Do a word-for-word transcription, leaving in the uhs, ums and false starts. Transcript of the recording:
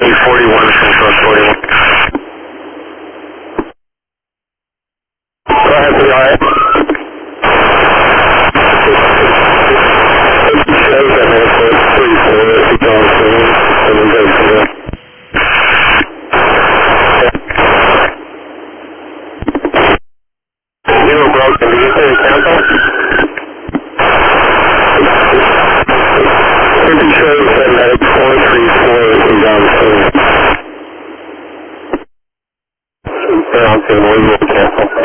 eight forty-one from front forty-one. Go ahead, P I. Shows that airport three four, if you don't see me, and then go to the... Zero broken, did you say the cancel? Pretty sure you said that it's four three four if you don't see me. They're on scene, we will cancel.